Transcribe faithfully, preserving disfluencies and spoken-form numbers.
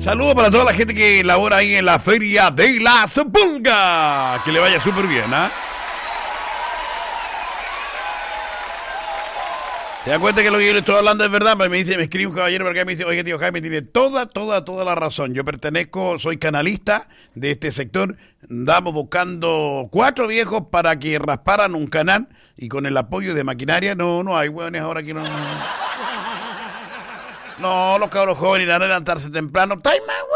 Saludos para toda la gente que labora ahí en la Feria de las Pulgas. Que le vaya súper bien, ¿ah? ¿eh? ¿Te das cuenta que lo que yo le estoy hablando es verdad? Me dice, me escribe un caballero por acá y me dice, oye, tío Jaime, tiene toda, toda, toda la razón. Yo pertenezco, soy canalista de este sector. Andamos buscando cuatro viejos para que rasparan un canal y con el apoyo de maquinaria. No, no hay hueones ahora que no... No, no los cabros jóvenes irán a levantarse temprano. ¡Time,